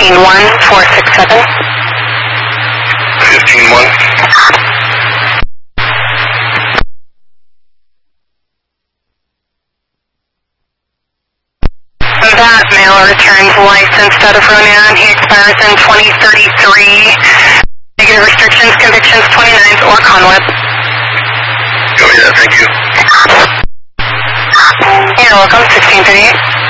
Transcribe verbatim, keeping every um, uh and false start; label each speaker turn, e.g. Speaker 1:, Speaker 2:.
Speaker 1: fifteen one four six seven.
Speaker 2: fifteen one.
Speaker 1: That male returns licensed out of Ronan. He expires in twenty thirty-three. Negative restrictions, convictions, twenty-nines, or Conweb.
Speaker 2: Oh yeah, thank you.
Speaker 1: You're welcome, sixteen thirty-eight.